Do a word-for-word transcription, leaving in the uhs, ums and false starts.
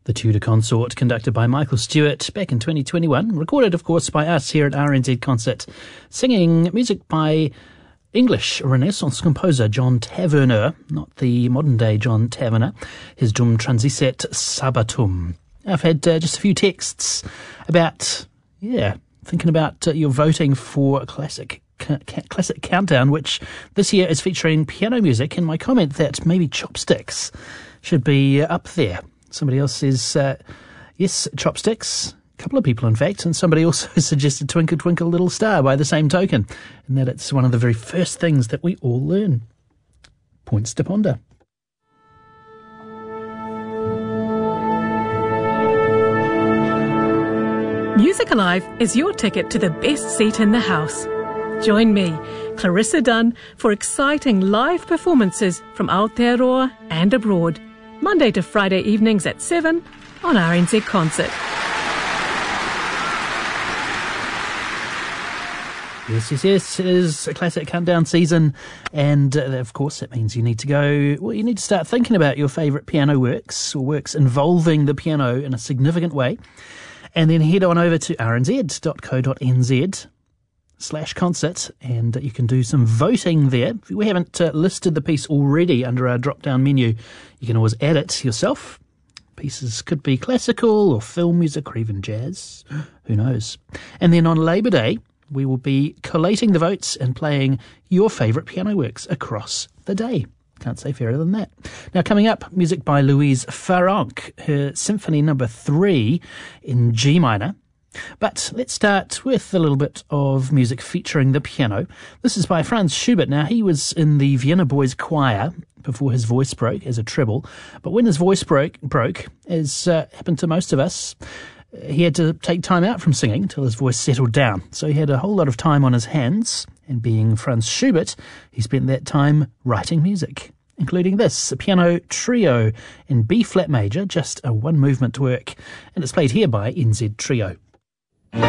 The Tudor Consort, conducted by Michael Stewart back in twenty twenty-one, recorded, of course, by us here at R N Z Concert, singing music by English Renaissance composer John Tavener, not the modern-day John Tavener, his Dum Transiset Sabatum. I've had uh, just a few texts about, yeah, thinking about uh, your voting for a classic ca- classic countdown, which this year is featuring piano music, and my comment that maybe Chopsticks should be uh, up there. Somebody else says, uh, yes, Chopsticks. A couple of people, in fact. And somebody also suggested Twinkle, Twinkle, Little Star by the same token. And that it's one of the very first things that we all learn. Points to ponder. Music Alive is your ticket to the best seat in the house. Join me, Clarissa Dunn, for exciting live performances from Aotearoa and abroad. Monday to Friday evenings at seven on R N Z Concert. Yes, yes, yes, it is a classic countdown season, and uh, of course that means you need to go, well, you need to start thinking about your favourite piano works, or works involving the piano in a significant way, and then head on over to r n z dot co dot n z slash concert, and you can do some voting there. If we haven't uh, listed the piece already under our drop-down menu, you can always add it yourself. Pieces could be classical or film music or even jazz. Who knows? And then on Labour Day, we will be collating the votes and playing your favourite piano works across the day. Can't say fairer than that. Now, coming up, music by Louise Farrenc, her Symphony Number Three in G minor. But let's start with a little bit of music featuring the piano. This is by Franz Schubert. Now, he was in the Vienna Boys Choir before his voice broke as a treble. But when his voice broke, broke as uh, happened to most of us, he had to take time out from singing until his voice settled down. So he had a whole lot of time on his hands. And being Franz Schubert, he spent that time writing music, including this, a piano trio in B-flat major, just a one-movement work. And it's played here by N Z Trio.